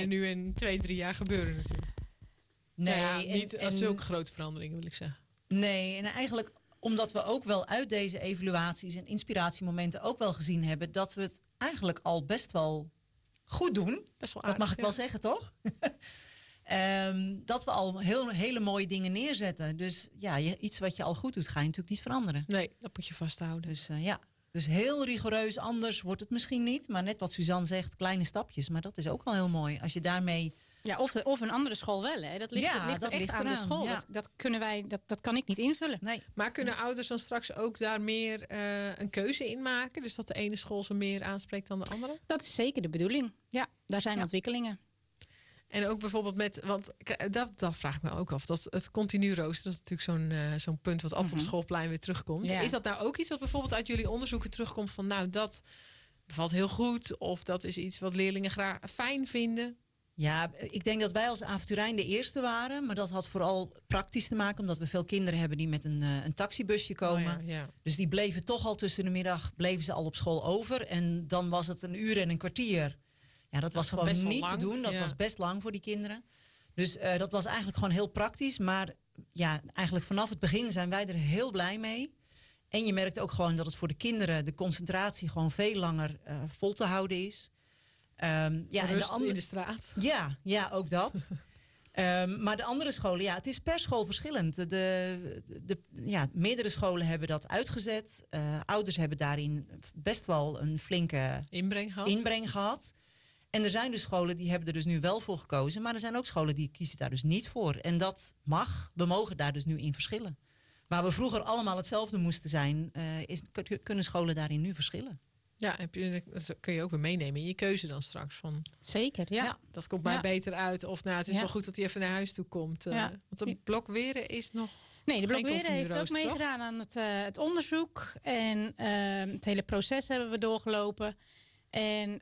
er nu in 2-3 jaar gebeuren natuurlijk. Nee, niet als zulke grote veranderingen wil ik zeggen. Nee, en eigenlijk omdat we ook wel uit deze evaluaties en inspiratiemomenten ook wel gezien hebben dat we het eigenlijk al best wel goed doen. Best wel aardig, dat mag ik wel zeggen, toch? Dat we al hele mooie dingen neerzetten. Dus ja, iets wat je al goed doet, ga je natuurlijk niet veranderen. Nee, dat moet je vasthouden. Dus dus heel rigoureus anders wordt het misschien niet. Maar net wat Suzanne zegt, kleine stapjes. Maar dat is ook wel heel mooi. Als je daarmee... Ja, of een andere school wel. Hè. Dat ligt echt aan de school. Ja. Dat kan ik niet invullen. Nee. Maar kunnen ouders dan straks ook daar meer een keuze in maken? Dus dat de ene school ze meer aanspreekt dan de andere? Dat is zeker de bedoeling. Ja, daar zijn ontwikkelingen. En ook bijvoorbeeld met, want dat vraag ik me ook af. Dat het continu roosteren, dat is natuurlijk zo'n punt wat altijd op het schoolplein weer terugkomt. Ja. Is dat nou ook iets wat bijvoorbeeld uit jullie onderzoeken terugkomt van nou, dat bevalt heel goed of dat is iets wat leerlingen graag fijn vinden? Ja, ik denk dat wij als Avonturijn de eerste waren. Maar dat had vooral praktisch te maken. Omdat we veel kinderen hebben die met een taxibusje komen. Oh ja. Dus die bleven toch al tussen de middag bleven ze al op school over. En dan was het 1 uur en een kwartier. Ja, dat was gewoon niet te doen. Dat was best lang voor die kinderen. Dus dat was eigenlijk gewoon heel praktisch. Maar ja, eigenlijk vanaf het begin zijn wij er heel blij mee. En je merkt ook gewoon dat het voor de kinderen de concentratie gewoon veel langer vol te houden is. Rust in de straat. Ja, ook dat. Maar de andere scholen, het is per school verschillend. Meerdere scholen hebben dat uitgezet. Ouders hebben daarin best wel een flinke inbreng gehad. En er zijn dus scholen die hebben er dus nu wel voor gekozen. Maar er zijn ook scholen die kiezen daar dus niet voor. En dat mag. We mogen daar dus nu in verschillen. Waar we vroeger allemaal hetzelfde moesten zijn, kunnen scholen daarin nu verschillen. Ja, dat kun je ook weer meenemen in je keuze dan straks. Van, zeker, ja. Dat komt mij beter uit. Of het is wel goed dat hij even naar huis toe komt. Want de Blok Weren is nog... Nee, de Blok Weren heeft ook meegedaan aan het onderzoek. En het hele proces hebben we doorgelopen. En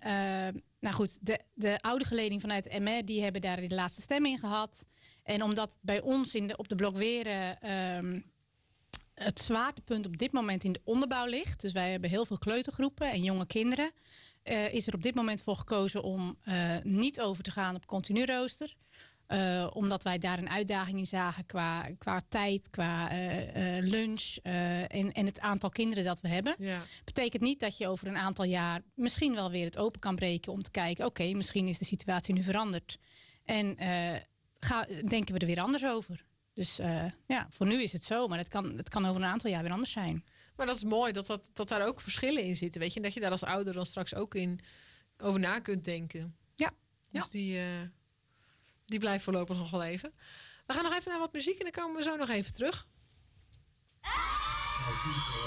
de oude geleding vanuit de MR, die hebben daar de laatste stem in gehad. En omdat bij ons op de Blok Weren het zwaartepunt op dit moment in de onderbouw ligt. Dus wij hebben heel veel kleutergroepen en jonge kinderen. Is er op dit moment voor gekozen om niet over te gaan op continu rooster. Omdat wij daar een uitdaging in zagen qua tijd, qua lunch en het aantal kinderen dat we hebben. Ja. Betekent niet dat je over een aantal jaar misschien wel weer het open kan breken om te kijken, oké, misschien is de situatie nu veranderd. En denken we er weer anders over. Dus voor nu is het zo, maar het kan over een aantal jaar weer anders zijn. Maar dat is mooi dat daar ook verschillen in zitten, weet je. En dat je daar als ouder dan straks ook over na kunt denken. Ja. Dus die blijft voorlopig nog wel even. We gaan nog even naar wat muziek en dan komen we zo nog even terug.